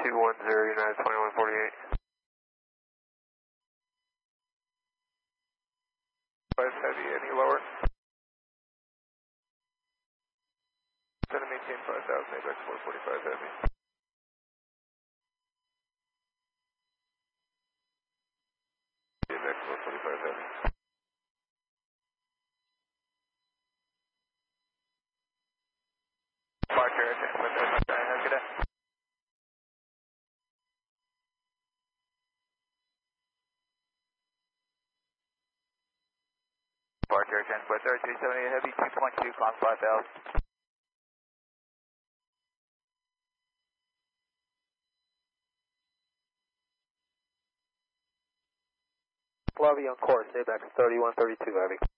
United 2148. 5 heavy, any lower? Send and maintain 5000, ABEX 445 heavy. ABEX 445 heavy. Park Air, have a good day. Park Air, Transport 3278 heavy, 2.2, climb 5000. Lobby on course, ABEX 3132 heavy.